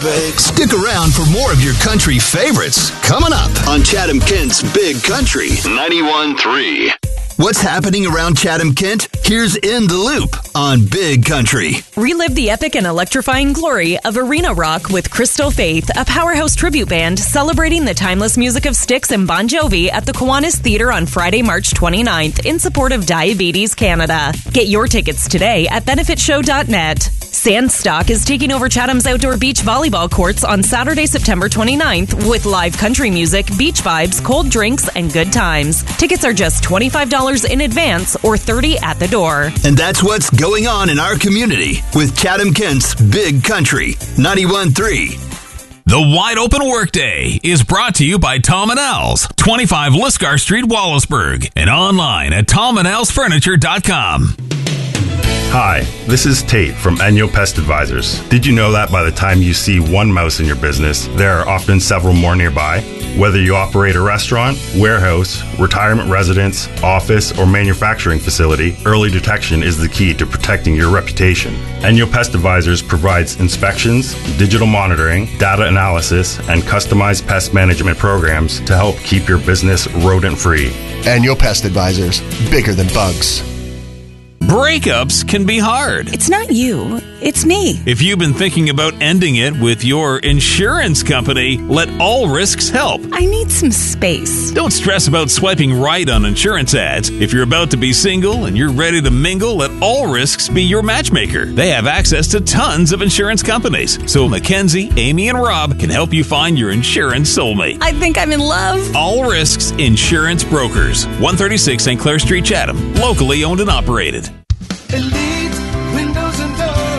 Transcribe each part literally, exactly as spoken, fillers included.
breaks. Stick around for more of your country favorites coming up on Chatham-Kent's Big Country ninety-one point three. What's happening around Chatham-Kent? Here's In the Loop on Big Country. Relive the epic and electrifying glory of Arena Rock with Crystal Faith, a powerhouse tribute band celebrating the timeless music of Styx and Bon Jovi at the Kiwanis Theatre on Friday, March twenty-ninth in support of Diabetes Canada. Get your tickets today at benefit show dot net. Sandstock is taking over Chatham's outdoor beach volleyball courts on Saturday, September twenty-ninth with live country music, beach vibes, cold drinks, and good times. Tickets are just twenty-five dollars in advance or thirty dollars at the door. And that's what's going on in our community with Chatham-Kent's Big Country ninety-one point three. The Wide Open Workday is brought to you by Tom and Al's, twenty-five Lisgar Street, Wallaceburg, and online at tom and als furniture dot com. Hi, this is Tate from Annual Pest Advisors. Did you know that by the time you see one mouse in your business, there are often several more nearby? Whether you operate a restaurant, warehouse, retirement residence, office, or manufacturing facility, early detection is the key to protecting your reputation. Annual Pest Advisors provides inspections, digital monitoring, data analysis, and customized pest management programs to help keep your business rodent-free. Annual Pest Advisors, bigger than bugs. Breakups can be hard. It's not you, it's me. If you've been thinking about ending it with your insurance company, let All Risks help. I need some space. Don't stress about swiping right on insurance ads. If you're about to be single and you're ready to mingle, let All Risks be your matchmaker. They have access to tons of insurance companies. So Mackenzie, Amy, and Rob can help you find your insurance soulmate. I think I'm in love. All Risks Insurance Brokers. one thirty-six Saint Clair Street, Chatham. Locally owned and operated. Elite Windows and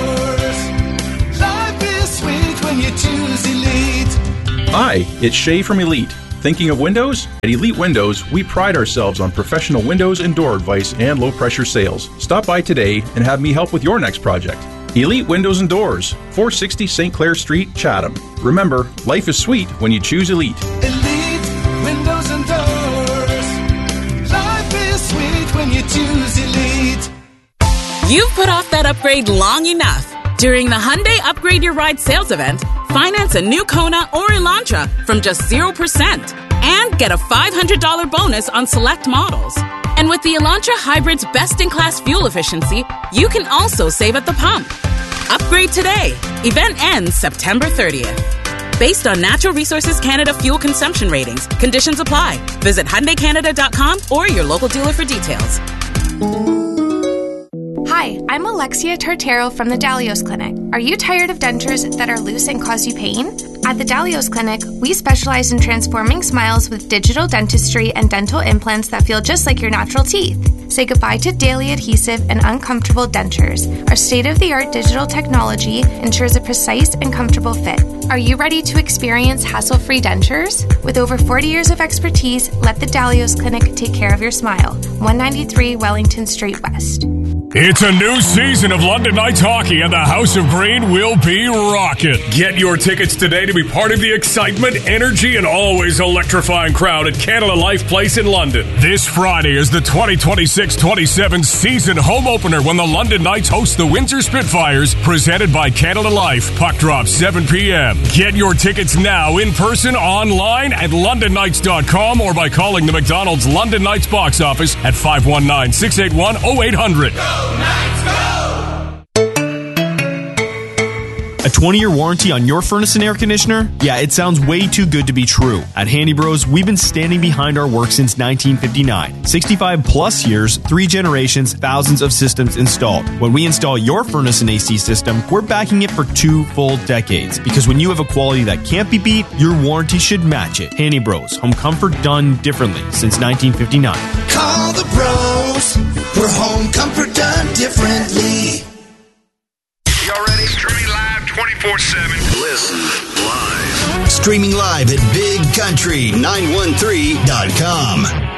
Doors. Life is sweet when you choose Elite. Hi, it's Shay from Elite. Thinking of windows? At Elite Windows, we pride ourselves on professional windows and door advice and low-pressure sales. Stop by today and have me help with your next project. Elite Windows and Doors, four sixty Saint Clair Street, Chatham. Remember, life is sweet when you choose Elite. Elite Windows and Doors. Life is sweet when you choose Elite. You've put off that upgrade long enough. During the Hyundai Upgrade Your Ride sales event, finance a new Kona or Elantra from just zero percent and get a five hundred dollars bonus on select models. And with the Elantra Hybrid's best-in-class fuel efficiency, you can also save at the pump. Upgrade today. Event ends September thirtieth. Based on Natural Resources Canada fuel consumption ratings, conditions apply. Visit Hyundai Canada dot com or your local dealer for details. Hi, I'm Alexia Tartero from the Dalios Clinic. Are you tired of dentures that are loose and cause you pain? At the Dalios Clinic, we specialize in transforming smiles with digital dentistry and dental implants that feel just like your natural teeth. Say goodbye to daily adhesive and uncomfortable dentures. Our state-of-the-art digital technology ensures a precise and comfortable fit. Are you ready to experience hassle-free dentures? With over forty years of expertise, let the Dalios Clinic take care of your smile. one ninety-three Wellington Street West. It's a new season of London Knights hockey, and the House of Green will be rocking. Get your tickets today to be part of the excitement, energy, and always electrifying crowd at Canada Life Place in London. This Friday is the twenty twenty-six twenty-seven season home opener when the London Knights host the Windsor Spitfires, presented by Canada Life. Puck drop seven p.m. Get your tickets now in person, online at london knights dot com or by calling the McDonald's London Knights box office at five one nine, six eight one, oh eight hundred. A twenty-year warranty on your furnace and air conditioner? Yeah, it sounds way too good to be true. At Handy Bros, we've been standing behind our work since nineteen fifty-nine. sixty-five plus years, three generations, thousands of systems installed. When we install your furnace and A C system, we're backing it for two full decades. Because when you have a quality that can't be beat, your warranty should match it. Handy Bros, home comfort done differently since nineteen fifty-nine. Call the bros for home comfort done differently. Y'all ready? Streaming live twenty-four seven. Listen live. Streaming live at big country nine one three dot com.